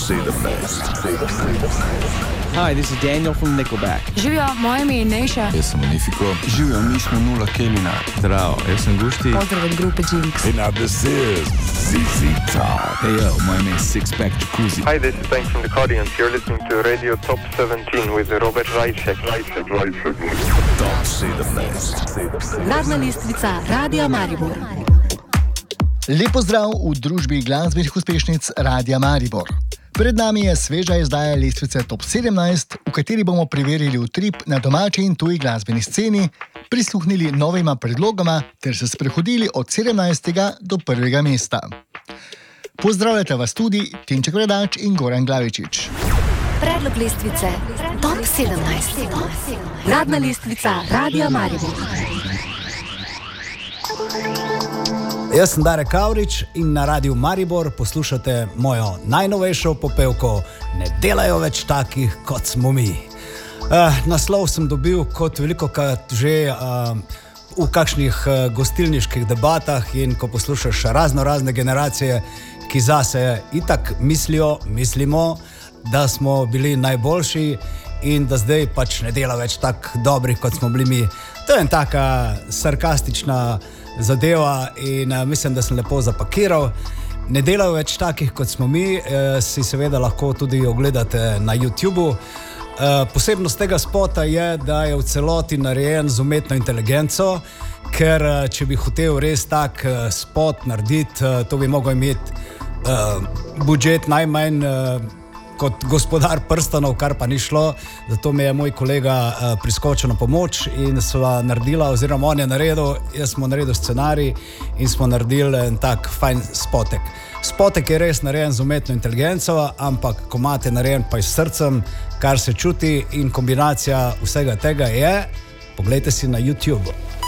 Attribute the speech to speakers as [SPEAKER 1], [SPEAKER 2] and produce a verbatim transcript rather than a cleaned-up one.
[SPEAKER 1] say the best. Say the best.
[SPEAKER 2] Hi, this is Daniel from Nickelback.
[SPEAKER 3] Živijo, moje ime je Neša.
[SPEAKER 4] Jaz sem Magnifico.
[SPEAKER 5] Živijo, mi smo Nula Kelina.
[SPEAKER 6] Zdravo, jaz sem Gušti.
[SPEAKER 3] Pozdravljam grupe Jinx.
[SPEAKER 1] Hey, now this is Z Z Top.
[SPEAKER 6] Hey yo, moje ime je Sixpack Jacuzzi.
[SPEAKER 7] Hi, this is Bank from the Cardians. You're listening to Radio Top seventeen with Robert Rajček.
[SPEAKER 1] Rajček, Rajček. Don't say the best. Say the best.
[SPEAKER 8] Gradna listvica Radia Maribor.
[SPEAKER 9] Lep pozdrav v družbi glasbenih uspešnic Radia Maribor. Pred nami je sveža izdaja lestvice Top sedemnajst, v kateri bomo preverili utrip na domači in tuji glasbeni sceni, prisluhnili novima predlogama ter se sprehodili od sedemnajstega do prvega mesta. Pozdravljate vas tudi Tinček Vredač in Goran Glavičič.
[SPEAKER 8] Predlog lestvice Top sedemnajst. Gradna lestvica Radia Maribor.
[SPEAKER 10] Jaz sem Darek Kavrič in na Radiu Maribor poslušate mojo najnovejšo popevko Ne delajo več takih, kot smo mi. Uh, naslov sem dobil kot velikokrat že uh, v kakšnih uh, gostilniških debatah in ko poslušaš razno razne generacije, ki zase itak mislijo, mislimo, da smo bili najboljši in da zdaj pač ne dela več tak dobrih, kot smo bili mi. To je en taka sarkastična zadeva in uh, mislim, da sem lepo zapakiral. Ne delajo več takih, kot smo mi, uh, si seveda lahko tudi ogledate na YouTubu. Uh, posebnost tega spota je, da je v celoti narejen z umetno inteligenco, ker uh, če bi hotel res tak uh, spot narediti, uh, to bi mogel imeti uh, budžet najmanj uh, kot Gospodar prstanov, kar pa ni šlo. Zato mi je moj kolega uh, priskočil na pomoč in sva naredila, oziroma on je naredil, jaz smo naredili scenarij in smo naredili en tak fajn spotek. Spotek je res narejen z umetno inteligenco, ampak ko imate narejen pa s srcem, kar se čuti in kombinacija vsega tega je, poglejte si na YouTube.